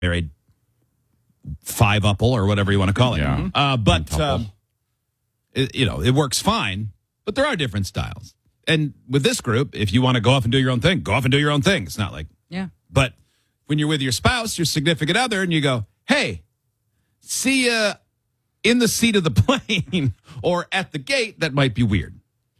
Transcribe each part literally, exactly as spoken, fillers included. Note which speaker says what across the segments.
Speaker 1: married five-upple or whatever you want to call it.
Speaker 2: Yeah.
Speaker 1: Uh, but, um, it, you know, it works fine, but there are different styles. And with this group, if you want to go off and do your own thing, go off and do your own thing. It's not like,
Speaker 3: Yeah.
Speaker 1: but when you're with your spouse, your significant other, and you go, hey, see ya in the seat of the plane or at the gate, that might be weird.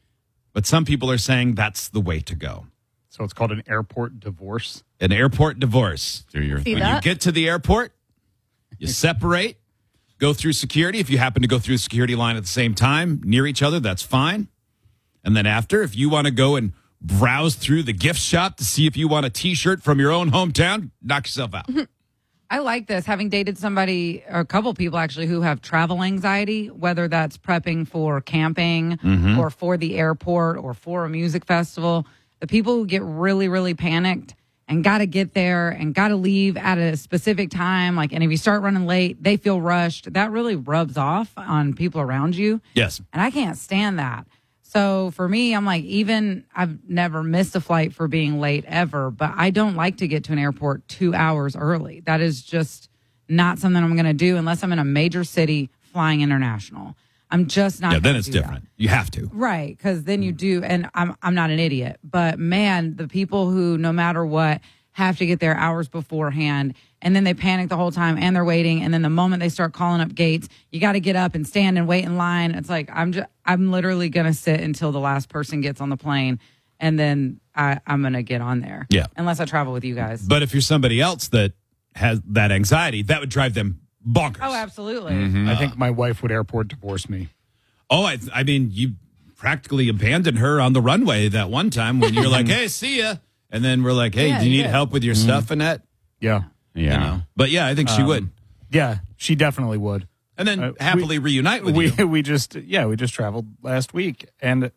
Speaker 1: But some people are saying that's the way to go.
Speaker 4: So it's called an airport divorce.
Speaker 1: An airport divorce.
Speaker 2: Do your
Speaker 5: See
Speaker 2: thing.
Speaker 1: When you
Speaker 5: that?
Speaker 1: get to the airport, you separate, go through security. If you happen to go through the security line at the same time, near each other, that's fine. And then after, if you want to go and browse through the gift shop to see if you want a T-shirt from your own hometown, knock yourself out.
Speaker 3: I like this, having dated somebody, or a couple people actually, who have travel anxiety, whether that's prepping for camping
Speaker 1: Mm-hmm.
Speaker 3: or for the airport or for a music festival. The people who get really, really panicked and got to get there and got to leave at a specific time, like, and if you start running late, they feel rushed. That really rubs off on people around you.
Speaker 1: Yes.
Speaker 3: And I can't stand that. So for me, I'm like, even I've never missed a flight for being late ever, but I don't like to get to an airport two hours early. That is just not something I'm going to do unless I'm in a major city flying international. I'm just not.
Speaker 1: Yeah, then
Speaker 3: gonna
Speaker 1: it's
Speaker 3: do that.
Speaker 1: different. You have to.
Speaker 3: Right, because then you do, and I'm I'm not an idiot, but man, the people who, no matter what, have to get there hours beforehand, and then they panic the whole time, and they're waiting, and then the moment they start calling up gates, you got to get up and stand and wait in line. It's like I'm just I'm literally gonna sit until the last person gets on the plane, and then I, I'm gonna get on there.
Speaker 1: Yeah.
Speaker 3: Unless I travel with you guys.
Speaker 1: But if you're somebody else that has that anxiety, that would drive them bonkers.
Speaker 3: Oh, absolutely.
Speaker 4: I think my wife would airport divorce me.
Speaker 1: Oh, I, I mean, you practically abandoned her on the runway that one time when you're like, hey, see ya. And then we're like, hey,
Speaker 3: Yeah,
Speaker 1: do you
Speaker 3: you
Speaker 1: need
Speaker 3: did.
Speaker 1: help with your stuff, Annette?
Speaker 4: Yeah.
Speaker 2: Yeah.
Speaker 1: You know? But yeah, I think she
Speaker 4: Um,
Speaker 1: would.
Speaker 4: Yeah, she definitely would.
Speaker 1: And then
Speaker 4: uh,
Speaker 1: happily
Speaker 4: we-
Speaker 1: reunite with
Speaker 4: we,
Speaker 1: you.
Speaker 4: We just, yeah, we just traveled last week. And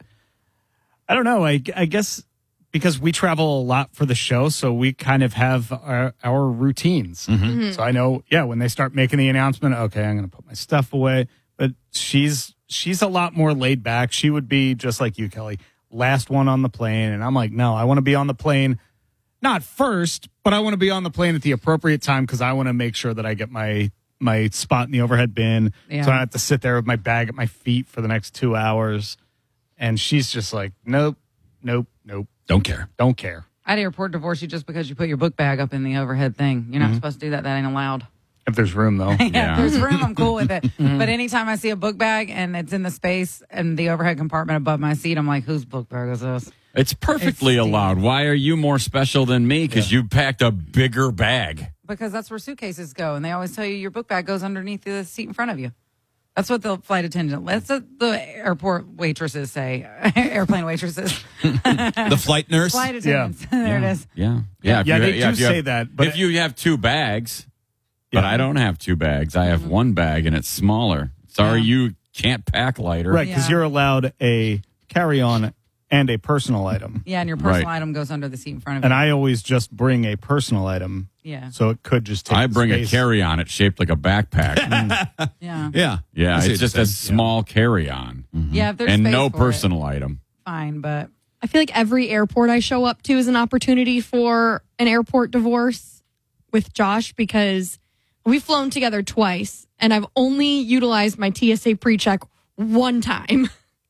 Speaker 4: I don't know, I, I guess because we travel a lot for the show, so we kind of have our, our routines. So I know, yeah, when they start making the announcement, okay, I'm going to put my stuff away. But she's she's a lot more laid back. She would be just like you, Kelly, last one on the plane. And I'm like, no, I want to be on the plane, not first, but I want to be on the plane at the appropriate time because I want to make sure that I get my my spot in the overhead bin.
Speaker 3: Yeah.
Speaker 4: So I don't have to sit there with my bag at my feet for the next two hours. And she's just like, nope, nope, nope,
Speaker 1: Don't care.
Speaker 4: don't care.
Speaker 3: I'd airport divorce you just because you put your book bag up in the overhead thing. You're not
Speaker 1: Mm-hmm.
Speaker 3: supposed to do that. That ain't allowed.
Speaker 4: If there's room, though.
Speaker 3: Yeah,
Speaker 2: Yeah.
Speaker 3: if there's room, I'm cool with it. But anytime I see a book bag and it's in the space and the overhead compartment above my seat, I'm like, whose book bag is this?
Speaker 2: It's perfectly
Speaker 3: It's-
Speaker 2: allowed. Why are you more special than me? Because you packed a bigger bag.
Speaker 3: Because that's where suitcases go. And they always tell you your book bag goes underneath the seat in front of you. That's what the flight attendant, that's what the airport waitresses say, airplane waitresses.
Speaker 1: The flight nurse.
Speaker 3: Flight attendants. there it is.
Speaker 2: Yeah. Yeah. if
Speaker 4: Yeah,
Speaker 2: you-
Speaker 4: they do
Speaker 2: if you
Speaker 4: say
Speaker 2: have-
Speaker 4: that, but-
Speaker 2: if you have two bags, but
Speaker 4: Yeah.
Speaker 2: I don't have two bags. I have one bag and it's smaller. Sorry,
Speaker 3: Yeah.
Speaker 2: you can't pack lighter.
Speaker 4: Right, because
Speaker 3: Yeah.
Speaker 4: you're allowed a carry-on and a personal item.
Speaker 3: Yeah, and your personal
Speaker 2: Right.
Speaker 3: item goes under the seat in front of
Speaker 4: And
Speaker 3: you.
Speaker 4: I always just bring a personal item,
Speaker 3: yeah.
Speaker 4: so it could just take
Speaker 2: I bring
Speaker 4: space.
Speaker 2: a carry-on. It's shaped like a backpack.
Speaker 3: Yeah.
Speaker 1: Yeah.
Speaker 2: yeah,
Speaker 1: I see
Speaker 2: it's
Speaker 1: what
Speaker 2: just
Speaker 1: you're
Speaker 2: a
Speaker 1: saying.
Speaker 2: small carry-on
Speaker 3: Yeah, if there's
Speaker 2: and
Speaker 3: space
Speaker 2: no
Speaker 3: for it,
Speaker 2: personal item.
Speaker 3: fine, but
Speaker 5: I feel like every airport I show up to is an opportunity for an airport divorce with Josh because we've flown together twice and I've only utilized my T S A pre-check one time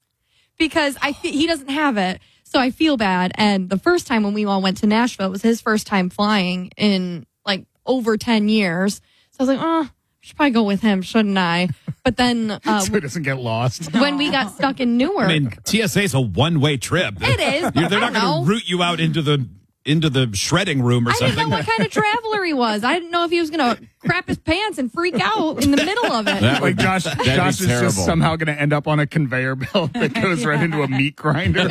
Speaker 5: because I fe- he doesn't have it. So I feel bad. And the first time when we all went to Nashville, it was his first time flying in like over ten years. So I was like, oh, I should probably go with him, shouldn't I? But then uh,
Speaker 4: so it doesn't get lost.
Speaker 5: when we got stuck in Newark,
Speaker 1: I mean, T S A is a one-way trip.
Speaker 5: it is.
Speaker 1: You're-
Speaker 5: But
Speaker 1: They're
Speaker 5: I
Speaker 1: not
Speaker 5: don't
Speaker 1: going
Speaker 5: know.
Speaker 1: to route you out into the into the shredding room or
Speaker 5: I didn't
Speaker 1: something.
Speaker 5: know what kind of traveler he was. I didn't know if he was going to crap his pants and freak out in the middle of it.
Speaker 2: That would
Speaker 4: Like Josh,
Speaker 2: that'd
Speaker 4: Josh
Speaker 2: be
Speaker 4: is
Speaker 2: terrible.
Speaker 4: just somehow going to end up on a conveyor belt that goes right into a meat grinder.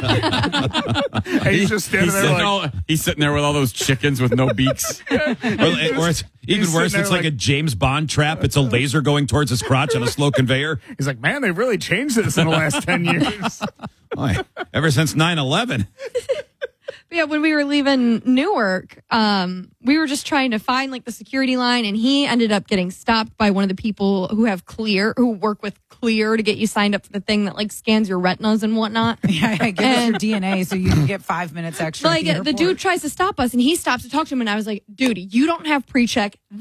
Speaker 4: And he's just standing
Speaker 2: He's
Speaker 4: there
Speaker 2: sitting,
Speaker 4: like,
Speaker 2: all, he's sitting there with all those chickens with no beaks.
Speaker 1: Or, or it's even
Speaker 4: he's
Speaker 1: worse,
Speaker 4: sitting
Speaker 1: it's
Speaker 4: there
Speaker 1: like,
Speaker 4: like-
Speaker 1: a James Bond trap. It's a laser going towards his crotch on a slow conveyor.
Speaker 4: he's like, man, they've really changed this in the last ten years.
Speaker 1: Boy, ever since nine eleven.
Speaker 5: But yeah, when we were leaving Newark, um, we were just trying to find like the security line, and he ended up getting stopped by one of the people who have Clear, who work with Clear to get you signed up for the thing that like scans your retinas and whatnot.
Speaker 3: yeah, I give us your D N A so you can get five minutes extra. at
Speaker 5: Like
Speaker 3: the
Speaker 5: the
Speaker 3: airport.
Speaker 5: dude tries to stop us, and he stops to talk to him, and I was like, "Dude, you don't have pre-check.